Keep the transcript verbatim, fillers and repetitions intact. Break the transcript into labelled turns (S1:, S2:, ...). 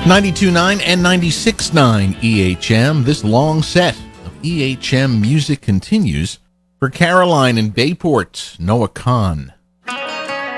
S1: ninety-two point nine and ninety-six point nine E H M. This long set of E H M music continues for Caroline in Bayport, Noah Kahn.